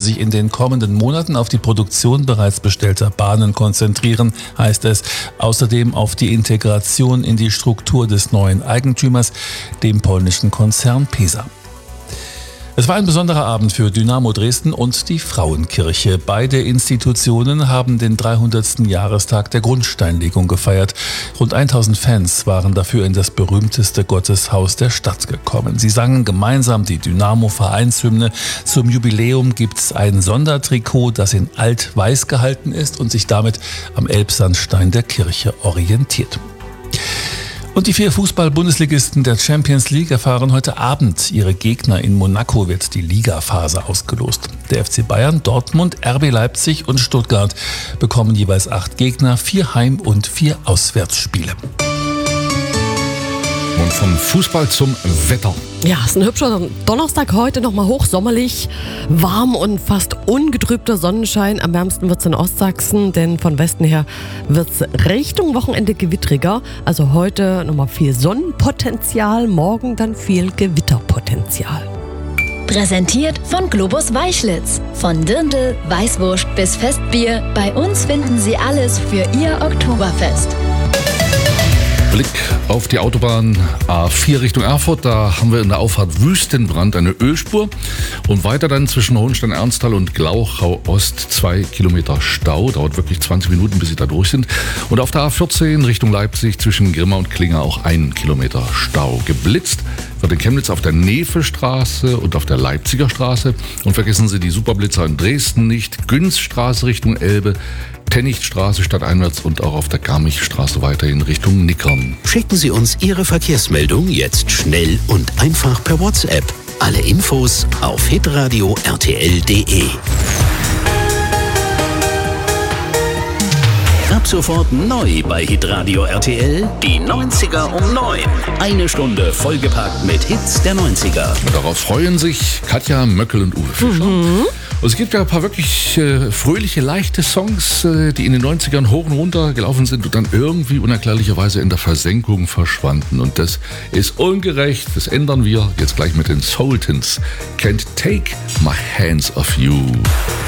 sich in den kommenden Monaten auf die Produktion bereits bestellter Bahnen konzentrieren, heißt es. Außerdem auf die Integration in die Struktur des neuen Eigentümers, dem polnischen Konzern PESA. Es war ein besonderer Abend für Dynamo Dresden und die Frauenkirche. Beide Institutionen haben den 300. Jahrestag der Grundsteinlegung gefeiert. Rund 1000 Fans waren dafür in das berühmteste Gotteshaus der Stadt gekommen. Sie sangen gemeinsam die Dynamo-Vereinshymne. Zum Jubiläum gibt es ein Sondertrikot, das in alt-weiß gehalten ist und sich damit am Elbsandstein der Kirche orientiert. Und die 4 Fußball-Bundesligisten der Champions League erfahren heute Abend ihre Gegner. In Monaco wird die Ligaphase ausgelost. Der FC Bayern, Dortmund, RB Leipzig und Stuttgart bekommen jeweils 8 Gegner, 4 Heim- und 4 Auswärtsspiele. Und vom Fußball zum Wetter. Ja, es ist ein hübscher Donnerstag heute, nochmal hochsommerlich, warm und fast ungetrübter Sonnenschein. Am wärmsten wird es in Ostsachsen, denn von Westen her wird es Richtung Wochenende gewittriger. Also heute nochmal viel Sonnenpotenzial, morgen dann viel Gewitterpotenzial. Präsentiert von Globus Weißlitz. Von Dirndl, Weißwurst bis Festbier. Bei uns finden Sie alles für Ihr Oktoberfest. Blick auf die Autobahn A4 Richtung Erfurt. Da haben wir in der Auffahrt Wüstenbrand eine Ölspur. Und weiter dann zwischen Hohenstein-Ernsthal und Glauchau-Ost 2 Kilometer Stau. Dauert wirklich 20 Minuten, bis Sie da durch sind. Und auf der A14 Richtung Leipzig zwischen Grimma und Klinger auch 1 Kilometer Stau. Geblitzt wird in Chemnitz auf der Nefelstraße und auf der Leipziger Straße. Und vergessen Sie die Superblitzer in Dresden nicht. Günzstraße Richtung Elbe, Tennichtstraße stadteinwärts und auch auf der Garmichstraße weiterhin Richtung Nickern. Schicken Sie uns Ihre Verkehrsmeldung jetzt schnell und einfach per WhatsApp. Alle Infos auf hitradio rtl.de. Ab sofort neu bei Hitradio RTL, die 90er um 9. Eine Stunde vollgepackt mit Hits der 90er. Und darauf freuen sich Katja Möckel und Uwe Fischer. Und es gibt ja ein paar wirklich fröhliche, leichte Songs, die in den 90ern hoch und runter gelaufen sind und dann irgendwie unerklärlicherweise in der Versenkung verschwanden. Und das ist ungerecht. Das ändern wir jetzt gleich mit den Sultans. Can't take my hands off you.